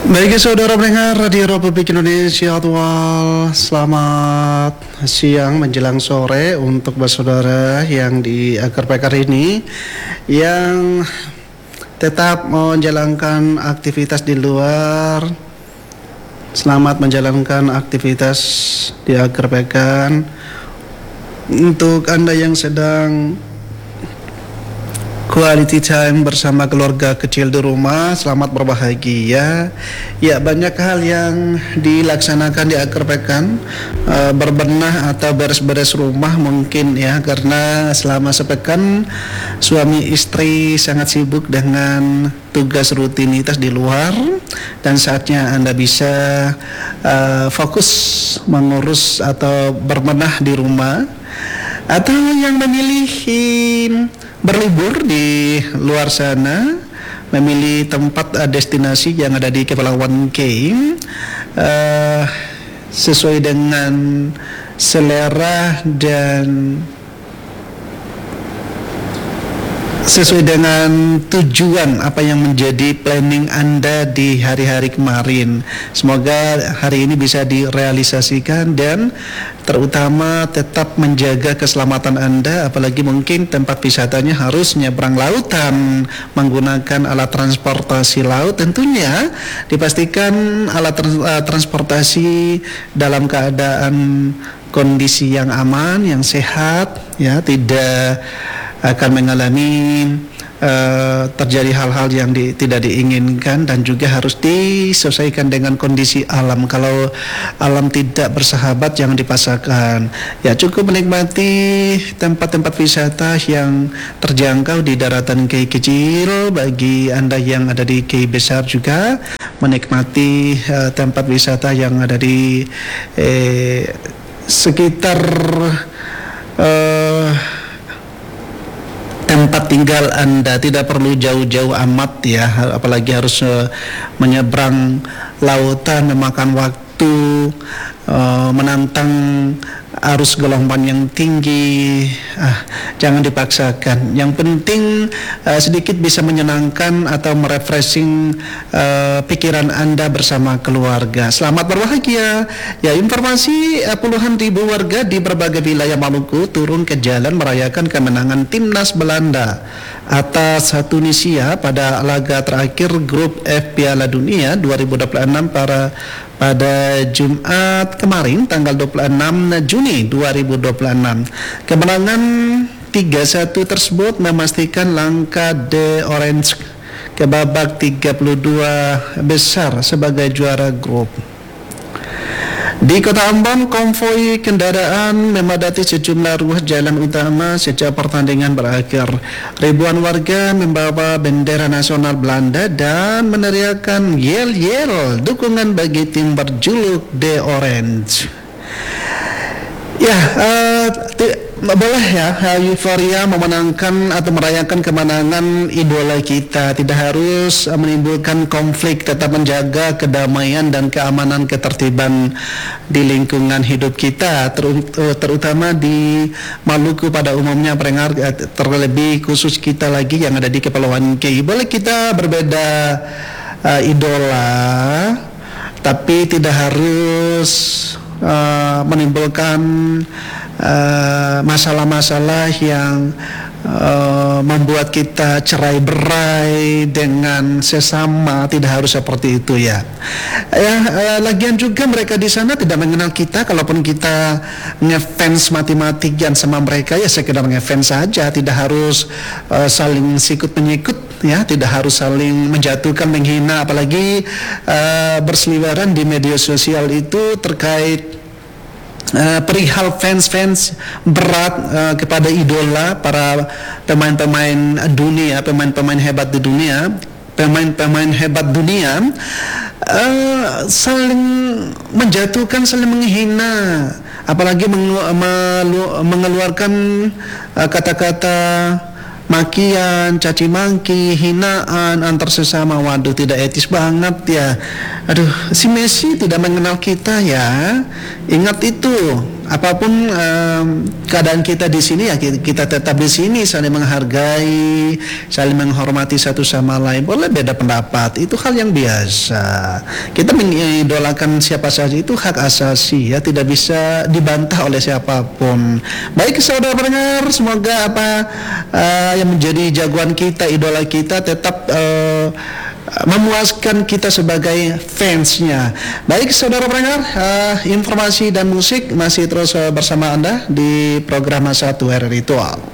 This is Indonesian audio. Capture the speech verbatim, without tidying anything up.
Baik saudara pendengar Radio Republik Indonesia Tual, selamat siang menjelang sore untuk saudara yang di akhir pekan ini yang tetap menjalankan aktivitas di luar. Selamat menjalankan aktivitas di akhir pekan. Untuk Anda yang sedang quality time bersama keluarga kecil di rumah, selamat berbahagia. Ya, banyak hal yang dilaksanakan di akhir pekan, e, berbenah atau beres-beres rumah mungkin ya, karena selama sepekan suami istri sangat sibuk dengan tugas rutinitas di luar, dan saatnya Anda bisa e, fokus mengurus atau berbenah di rumah, atau yang memilih berlibur di luar sana, memilih tempat uh, destinasi yang ada di Kepulauan K uh, sesuai dengan selera dan sesuai dengan tujuan apa yang menjadi planning Anda di hari-hari kemarin. Semoga hari ini bisa direalisasikan dan terutama tetap menjaga keselamatan Anda, apalagi mungkin tempat wisatanya harus nyebrang lautan menggunakan alat transportasi laut. Tentunya dipastikan alat trans- uh, transportasi dalam keadaan kondisi yang aman, yang sehat, ya, tidak akan mengalami uh, terjadi hal-hal yang di, tidak diinginkan, dan juga harus disesuaikan dengan kondisi alam. Kalau alam tidak bersahabat, jangan dipaksakan. Ya, cukup menikmati tempat-tempat wisata yang terjangkau di daratan K kecil. Bagi Anda yang ada di K besar juga menikmati uh, tempat wisata yang ada di eh, sekitar uh, tempat tinggal Anda. Tidak perlu jauh-jauh amat ya, apalagi harus uh, menyeberang lautan, memakan waktu, uh, menantang arus gelombang yang tinggi. Ah, jangan dipaksakan. Yang penting uh, sedikit bisa menyenangkan atau merefreshing uh, pikiran Anda bersama keluarga. Selamat berbahagia. Ya, informasi uh, puluhan ribu warga di berbagai wilayah Maluku turun ke jalan merayakan kemenangan timnas Belanda atas Tunisia pada laga terakhir grup F Piala Dunia dua ribu dua puluh enam para pada Jumat kemarin tanggal dua puluh enam Juni dua ribu dua puluh enam. Kemenangan tiga satu tersebut memastikan langkah The Orange ke babak tiga puluh dua besar sebagai juara grup. Di Kota Ambon, konvoi kendaraan memadati sejumlah ruas jalan utama sejak pertandingan berakhir. Ribuan warga membawa bendera nasional Belanda dan meneriakkan yel-yel dukungan bagi tim berjuluk The Orange. Ya, uh, t- boleh ya, euforia memenangkan atau merayakan kemenangan idola kita. Tidak harus uh, menimbulkan konflik, tetap menjaga kedamaian dan keamanan ketertiban di lingkungan hidup kita, ter- terutama di Maluku pada umumnya, pendengar, terlebih khusus kita lagi yang ada di Kepulauan K. Boleh kita berbeda uh, idola, tapi tidak harus Uh, menimbulkan uh, masalah-masalah yang uh, membuat kita cerai-berai dengan sesama. Tidak harus seperti itu ya. Ya, uh, lagian juga mereka di sana tidak mengenal kita. Kalaupun kita ngefans mati-matian sama mereka, ya sekedar ngefans saja. Tidak harus uh, saling sikut menyikut. Ya, tidak harus saling menjatuhkan, menghina, apalagi uh, berseliweran di media sosial itu terkait uh, perihal fans-fans berat uh, kepada idola para pemain-pemain dunia, pemain-pemain hebat di dunia, pemain-pemain hebat dunia, uh, saling menjatuhkan, saling menghina, apalagi mengelu- melu- mengeluarkan uh, kata-kata makian, caci maki, hinaan antar sesama. Waduh, tidak etis banget ya. Aduh, si Messi tidak mengenal kita ya. Ingat itu, apapun um, keadaan kita di sini ya kita, kita tetap di sini saling menghargai, saling menghormati satu sama lain. Boleh beda pendapat, itu hal yang biasa. Kita mengidolakan siapa saja itu hak asasi ya, tidak bisa dibantah oleh siapapun. Baik saudara pendengar, semoga apa uh, yang menjadi jagoan kita, idola kita tetap uh, memuaskan kita sebagai fansnya. Baik saudara pendengar, uh, informasi dan musik masih terus uh, bersama Anda di program Satu Hari Ritual.